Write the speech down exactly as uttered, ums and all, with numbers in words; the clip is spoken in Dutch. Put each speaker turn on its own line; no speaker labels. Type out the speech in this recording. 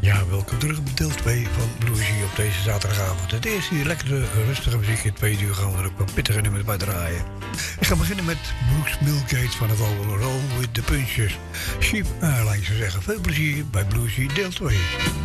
Ja, welkom terug op deel twee van Bluesy op deze zaterdagavond. Het eerste uur lekkere, rustige muziek. In het tweede uur gaan we er ook wat pittige nummers bij draaien. Ik ga beginnen met Brooks Milkgate van het album Roll with the Punches. Cheap Airlines zou zeggen. Veel plezier bij Bluesy deel twee.